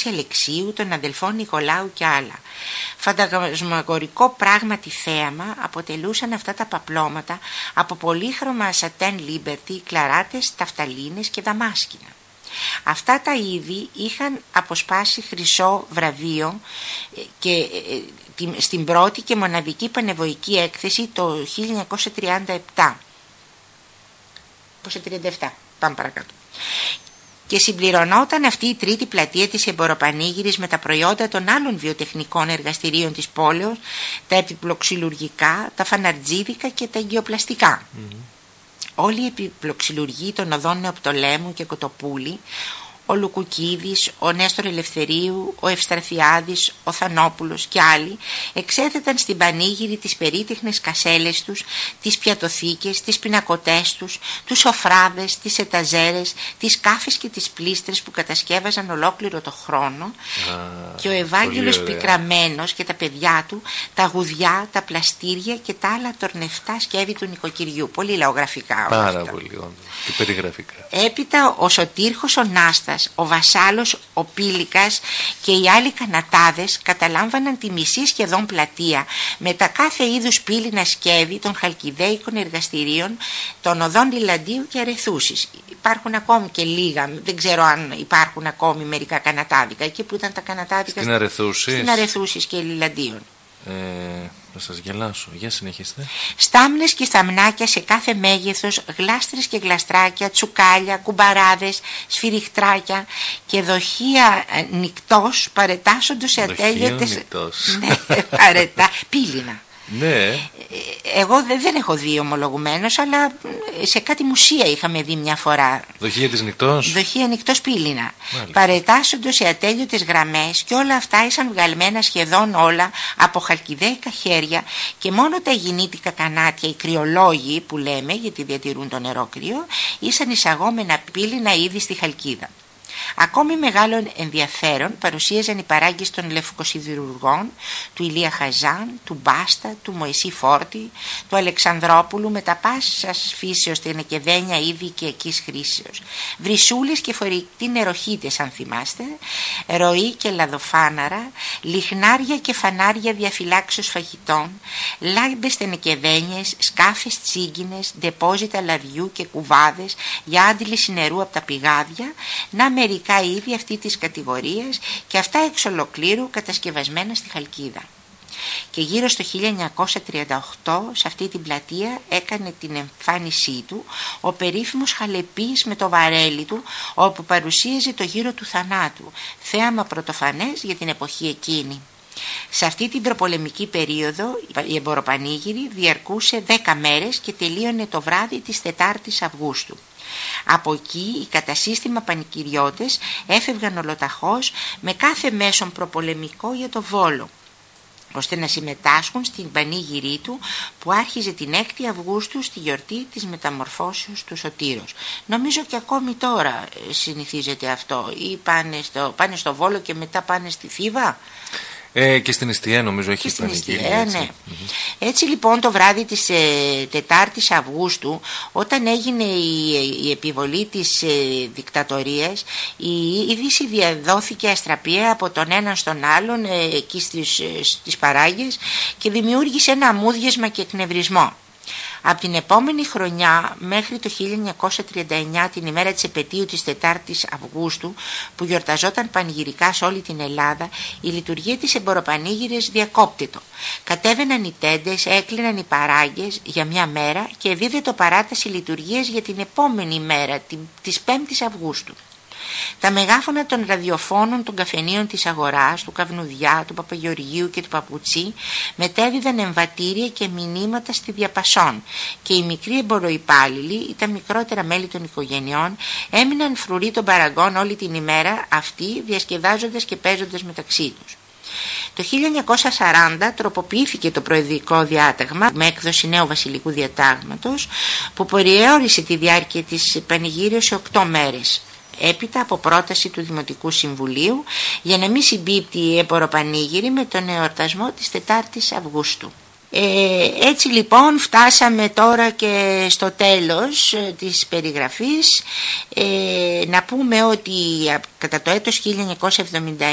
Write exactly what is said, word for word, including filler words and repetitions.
Θανάση Αλεξίου, των αδελφών Νικολάου και άλλα. Φαντασμαγορικό πράγματι θέαμα αποτελούσαν αυτά τα παπλώματα από πολύχρωμα σατέν λίμπερτι, κλαράτες, ταφταλίνες και δαμάσκηνα. Αυτά τα είδη είχαν αποσπάσει χρυσό βραβείο και στην πρώτη και μοναδική πανεβοϊκή έκθεση το χίλια εννιακόσια τριάντα επτά. τριάντα επτά. Πάμε παρακάτω. Και συμπληρωνόταν αυτή η τρίτη πλατεία της εμποροπανήγυρης με τα προϊόντα των άλλων βιοτεχνικών εργαστηρίων της πόλεως, τα επιπλοξυλουργικά, τα φαναρτζίδικα και τα εγκυοπλαστικά. Mm-hmm. Όλοι οι επιπλοξυλουργοί των οδών Νεοπτολέμου και Κοτοπούλη, ο Λουκουκίδης, ο Νέστορ Ελευθερίου, ο Ευστραθιάδης, ο Θανόπουλος και άλλοι εξέθεταν στην πανήγυρη τις περίτεχνες κασέλες τους, τις πιατοθήκες, τις πινακοτές τους, τους σοφράδες, τις εταζέρες, τις κάφες και τις πλήστρες που κατασκεύαζαν ολόκληρο το χρόνο. Α, και ο Ευάγγελος Πικραμένος και τα παιδιά του, τα γουδιά, τα πλαστήρια και τα άλλα τορνευτά σκεύη του νοικοκυριού. Πολύ λαογραφικά. Πάρα πολύ όντως και περιγραφικά. Έπειτα ο Σωτήρχος ο Νάστας, ο Βασάλος, ο Πήλικας και οι άλλοι κανατάδες καταλάμβαναν τη μισή σχεδόν πλατεία με τα κάθε είδους πύληνα σκεύη των χαλκιδαίικων εργαστηρίων των οδών Λιλαντίου και Αρεθούσης. Υπάρχουν ακόμη και λίγα, δεν ξέρω αν υπάρχουν ακόμη μερικά κανατάδικα εκεί που ήταν τα κανατάδικα στην Αρεθούσης, στην Αρεθούσης και Λιλαντίων. Ε, να σας γελάσω, για συνεχίστε. Στάμνες και σταμνάκια σε κάθε μέγεθος, γλάστρες και γλαστράκια, τσουκάλια, κουμπαράδες, σφυριχτράκια και δοχεία νυκτός παρετάσσοντος σε ατέλειωτες... Ναι, παρετά, πύληνα. Ναι. Εγώ δεν έχω δει ομολογουμένως, αλλά σε κάτι μουσεία είχαμε δει μια φορά. Δοχεία της νυκτός. Δοχεία νυκτός πύληνα. Παρετάσσοντος σε ατέλειωτες γραμμές και όλα αυτά ήσαν βγαλμένα σχεδόν όλα από χαλκιδαίικα χέρια και μόνο τα γυνήτικα κανάτια, οι κρυολόγοι που λέμε γιατί διατηρούν το νερό κρύο, ήσαν εισαγόμενα πύληνα ήδη στη Χαλκίδα. Ακόμη μεγάλο ενδιαφέρον παρουσίαζαν οι παράγκες των λευκοσιδηρουργών, του Ηλία Χαζάν, του Μπάστα, του Μωυσή Φόρτη, του Αλεξανδρόπουλου με τα πάσας φύσεως τενεκεδένια είδη οικιακής χρήσεως, βρυσούλες και φορητοί νεροχύτες αν θυμάστε, ροή και λαδοφάναρα, λιχνάρια και φανάρια διαφυλάξεως φαγητών, λάμπες τενεκεδένιες, σκάφες τσίγκινες, ντεπόζιτα λαδιού και κουβάδες για άντληση νερού από τα πηγάδια, να μερικά είδη αυτή της κατηγορίας και αυτά εξ ολοκλήρου κατασκευασμένα στη Χαλκίδα. Και γύρω στο χίλια εννιακόσια τριάντα οκτώ σε αυτή την πλατεία έκανε την εμφάνισή του ο περίφημος Χαλεπής με το βαρέλι του, όπου παρουσίαζε το γύρο του θανάτου, θέαμα πρωτοφανές για την εποχή εκείνη. Σε αυτή την προπολεμική περίοδο η εμποροπανήγυρη διαρκούσε δέκα μέρες και τελείωνε το βράδυ της τετάρτης Αυγούστου. Από εκεί οι κατά σύστημα πανικυριώτες έφευγαν ολοταχώς με κάθε μέσον προπολεμικό για το Βόλο, ώστε να συμμετάσχουν στην πανήγυρή του που άρχιζε την έκτη Αυγούστου στη γιορτή της μεταμορφώσεως του Σωτήρος. Νομίζω και ακόμη τώρα συνηθίζεται αυτό, ή πάνε στο, πάνε στο Βόλο και μετά πάνε στη Θήβα. Ε, και στην Ιστιαία νομίζω έχει πανηγύρι. Ε, ναι. Mm-hmm. Έτσι λοιπόν το βράδυ της ε, τετάρτης Αυγούστου, όταν έγινε η, η επιβολή της ε, δικτατορίας, η είδηση διαδόθηκε αστραπία από τον έναν στον άλλον ε, εκεί στις, ε, στις παράγκες και δημιούργησε ένα αμμούδιασμα και εκνευρισμό. Από την επόμενη χρονιά μέχρι το χίλια εννιακόσια τριάντα εννιά, την ημέρα της επετείου της τετάρτης Αυγούστου, που γιορταζόταν πανηγυρικά σε όλη την Ελλάδα, η λειτουργία της εμποροπανήγυρης διακόπτετο. Κατέβαιναν οι τέντες, έκλειναν οι παράγκες για μια μέρα και δίδεται παράταση λειτουργίας για την επόμενη μέρα, της πέμπτης Αυγούστου. Τα μεγάφωνα των ραδιοφώνων των καφενείων της Αγοράς, του Καυνουδιά, του Παπαγεωργίου και του Παπουτσί μετέδιδαν εμβατήρια και μηνύματα στη διαπασόν και οι μικροί εμποροϊπάλληλοι ή τα μικρότερα μέλη των οικογενειών έμειναν φρουροί των παραγκών όλη την ημέρα αυτή, διασκεδάζοντας και παίζοντας μεταξύ τους. Το χίλια εννιακόσια σαράντα τροποποιήθηκε το προεδρικό διάταγμα με έκδοση νέου βασιλικού διατάγματος που περιόρισε τη διάρκεια της πανηγύριας σε οκτώ μέρες. Έπειτα από πρόταση του Δημοτικού Συμβουλίου για να μην συμπίπτει η εμποροπανήγυρη με τον εορτασμό της τετάρτης Αυγούστου. Ε, έτσι λοιπόν φτάσαμε τώρα και στο τέλος της περιγραφής. Ε, να πούμε ότι κατά το έτος χίλια εννιακόσια εβδομήντα